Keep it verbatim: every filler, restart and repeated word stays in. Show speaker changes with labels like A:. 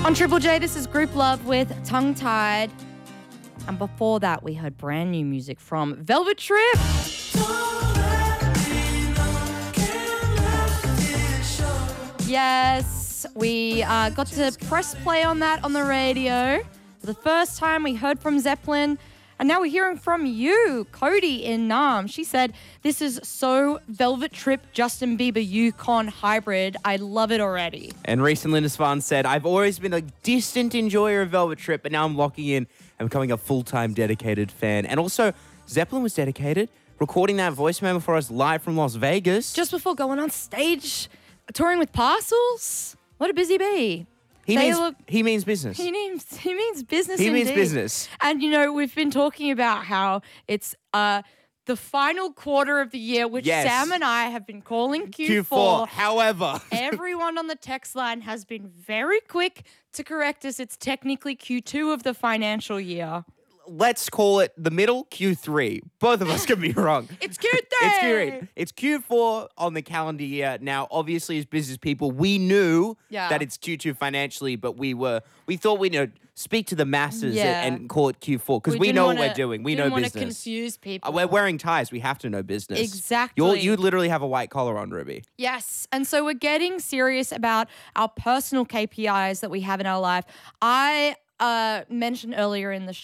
A: On Triple J, this is Group Love with Tongue Tied. And before that, we heard brand new music from Velvet Trip. Yes, we uh, got to press play on that on the radio. For the first time, we heard from Zeppelin. And now we're hearing from you, Cody in Nam. She said, this is so Velvet Trip Justin Bieber Yukon hybrid. I love it already.
B: And Reese and Lindisfarne said, I've always been a distant enjoyer of Velvet Trip, but now I'm locking in and becoming a full-time dedicated fan. And also, Zeppelin was dedicated, recording that voice memo for us live from Las Vegas.
A: Just before going on stage, touring with Parcels. What a busy bee.
B: He
A: They
B: means
A: look-
B: he means business.
A: He means he means business.
B: He means
A: indeed.
B: business.
A: And you know, we've been talking about how it's uh the final quarter of the year, which
B: Yes.
A: Sam and I have been calling Q four.
B: Q four. However,
A: Everyone on the text line has been very quick to correct us. It's technically Q two of the financial year.
B: let's call it the middle, Q three. Both of us can be wrong.
A: It's Q three.
B: It's Q three. It's Q four on the calendar year. Now, obviously, as business people, we knew
A: Yeah.
B: that it's Q two financially, but we were we thought we'd you know, speak to the masses
A: Yeah.
B: and, and call it Q four because we,
A: didn't
B: know
A: wanna-
B: what we're doing. We know
A: didn't wanna
B: business.
A: confuse people.
B: Uh, We're wearing ties. We have to know business.
A: Exactly.
B: You're, you literally have a white collar on, Ruby.
A: Yes. And so we're getting serious about our personal K P Is that we have in our life. I uh, mentioned earlier in the